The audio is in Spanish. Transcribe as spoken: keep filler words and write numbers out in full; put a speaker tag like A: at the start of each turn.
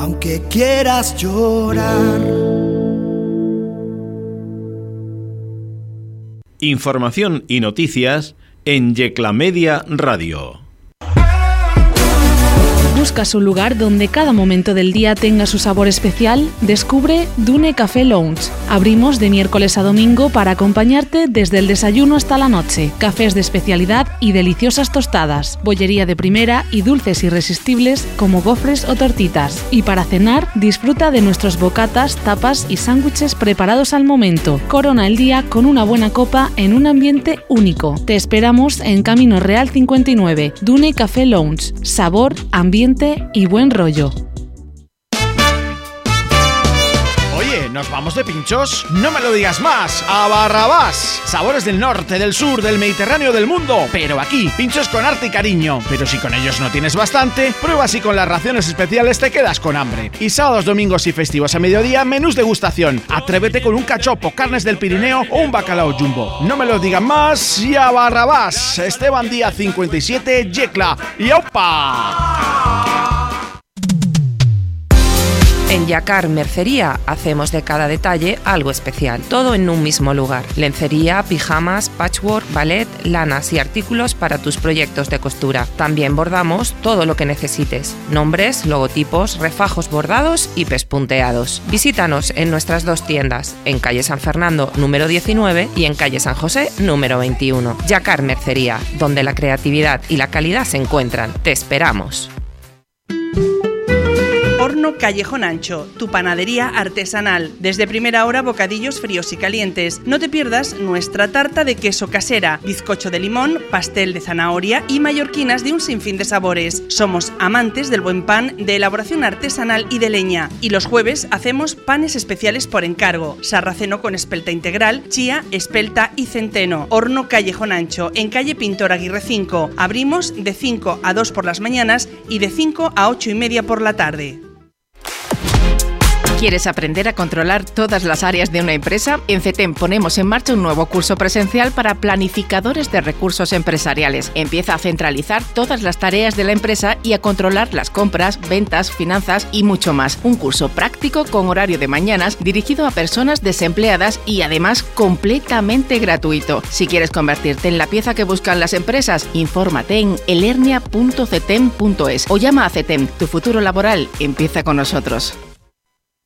A: aunque quieras llorar.
B: Información y noticias en Yecla Media Radio.
C: ¿Buscas un lugar donde cada momento del día tenga su sabor especial? Descubre Dune Café Lounge. Abrimos de miércoles a domingo para acompañarte desde el desayuno hasta la noche. Cafés de especialidad y deliciosas tostadas, bollería de primera y dulces irresistibles como gofres o tortitas. Y para cenar, disfruta de nuestros bocatas, tapas y sándwiches preparados al momento. Corona el día con una buena copa en un ambiente único. Te esperamos en Camino Real cincuenta y nueve. Dune Café Lounge. Sabor, ambiente y buen rollo.
D: Oye, ¿nos vamos de pinchos? No me lo digas más. ¡A Barrabás! Sabores del norte, del sur, del Mediterráneo, del mundo. Pero aquí, pinchos con arte y cariño. Pero si con ellos no tienes bastante, prueba si con las raciones especiales te quedas con hambre. Y sábados, domingos y festivos a mediodía, menús degustación. Atrévete con un cachopo, carnes del Pirineo o un bacalao jumbo. No me lo digan más. Y a Barrabás. Esteban Díaz cincuenta y siete, Yecla. ¡Y ¡opa!
E: En Yacar Mercería hacemos de cada detalle algo especial, todo en un mismo lugar. Lencería, pijamas, patchwork, ballet, lanas y artículos para tus proyectos de costura. También bordamos todo lo que necesites, nombres, logotipos, refajos bordados y pespunteados. Visítanos en nuestras dos tiendas, en calle San Fernando número diecinueve y en calle San José número veintiuno. Yacar Mercería, donde la creatividad y la calidad se encuentran. Te esperamos.
F: Horno Callejón Ancho, tu panadería artesanal. Desde primera hora, bocadillos fríos y calientes. No te pierdas nuestra tarta de queso casera, bizcocho de limón, pastel de zanahoria y mallorquinas de un sinfín de sabores. Somos amantes del buen pan de elaboración artesanal y de leña. Y los jueves hacemos panes especiales por encargo. Sarraceno con espelta integral, chía, espelta y centeno. Horno Callejón Ancho, en calle Pintor Aguirre cinco. Abrimos de cinco a dos por las mañanas y de cinco a ocho y media por la tarde.
G: ¿Quieres aprender a controlar todas las áreas de una empresa? En CETEM ponemos en marcha un nuevo curso presencial para planificadores de recursos empresariales. Empieza a centralizar todas las tareas de la empresa y a controlar las compras, ventas, finanzas y mucho más. Un curso práctico con horario de mañanas dirigido a personas desempleadas y además completamente gratuito. Si quieres convertirte en la pieza que buscan las empresas, infórmate en elernia punto cetem punto es o llama a CETEM. Tu futuro laboral empieza con nosotros.